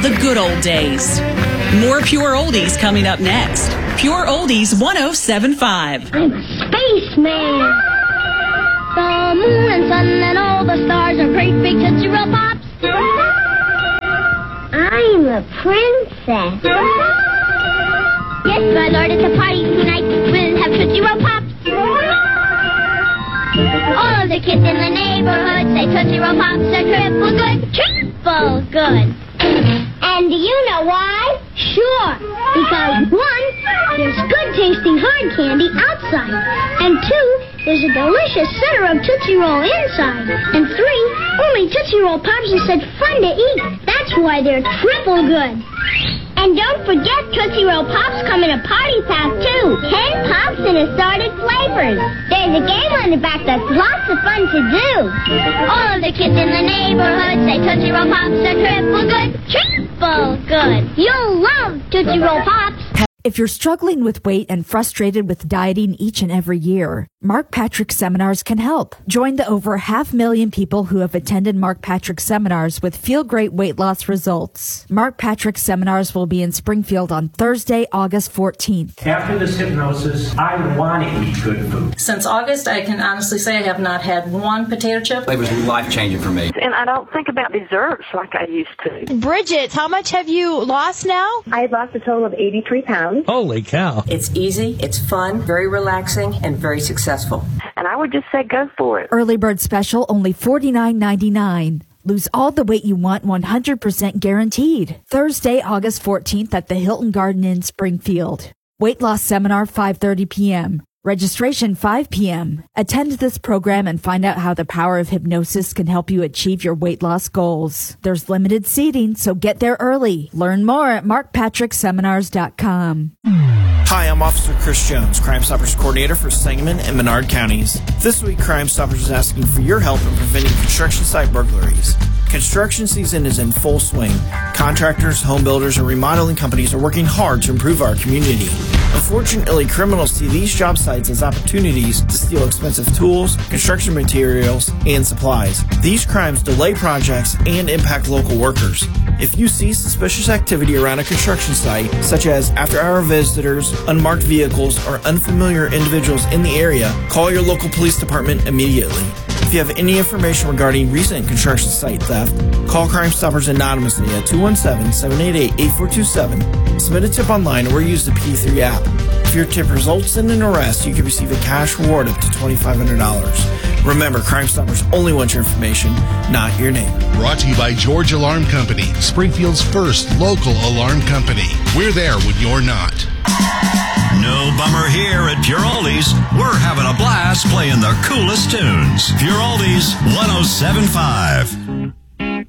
the good old days. More Pure Oldies coming up next. Pure Oldies 107.5. I'm a spaceman. The moon and sun and all the stars are great big Tootsie Roll Pops. I'm a princess. Yes, my lord, it's a party tonight. We'll have Tootsie Roll Pops. All of the kids in the neighborhood say Tootsie Roll Pops are triple good. Triple good. And do you know why? Sure. Because 1, there's good tasting hard candy outside. And 2, there's a delicious center of Tootsie Roll inside. And 3, only Tootsie Roll Pops are such fun to eat. That's why they're triple good. And don't forget, Tootsie Roll Pops come in a party pack, too. 10 pops in assorted flavors. There's a game on the back that's lots of fun to do. All of the kids in the neighborhood say Tootsie Roll Pops are triple good. Triple good. You'll love Tootsie Roll Pops. If you're struggling with weight and frustrated with dieting each and every year, Mark Patrick Seminars can help. Join the over 500,000 people who have attended Mark Patrick Seminars with feel great weight loss results. Mark Patrick Seminars will be in Springfield on Thursday, August 14th. After this hypnosis, I want to eat good food. Since August, I can honestly say I have not had one potato chip. It was life-changing for me. And I don't think about desserts like I used to. Bridget, how much have you lost now? I've lost a total of 83 pounds. Holy cow. It's easy, it's fun, very relaxing, and very successful. And I would just say go for it. Early bird special, only $49.99. Lose all the weight you want, 100% guaranteed. Thursday, August 14th at the Hilton Garden Inn, Springfield. Weight loss seminar, 5:30 p.m. Registration, 5 p.m. Attend this program and find out how the power of hypnosis can help you achieve your weight loss goals. There's limited seating, so get there early. Learn more at markpatrickseminars.com. Hi, I'm Officer Chris Jones, Crime Stoppers Coordinator for Sangamon and Menard counties. This week, Crime Stoppers is asking for your help in preventing construction site burglaries. Construction season is in full swing. Contractors, home builders, and remodeling companies are working hard to improve our community. Unfortunately, criminals see these job sites as opportunities to steal expensive tools, construction materials, and supplies. These crimes delay projects and impact local workers. If you see suspicious activity around a construction site, such as after-hour visitors, unmarked vehicles, or unfamiliar individuals in the area, call your local police department immediately. If you have any information regarding recent construction site theft, call Crime Stoppers anonymously at 217-788-8427. Submit a tip online or use the P3 app. If your tip results in an arrest, you can receive a cash reward up to $2,500. Remember, Crime Stoppers only want your information, not your name. Brought to you by George Alarm Company, Springfield's first local alarm company. We're there when you're not. No bummer here at Pure Oldies. We're having a blast playing the coolest tunes. Pure Oldies 107.5.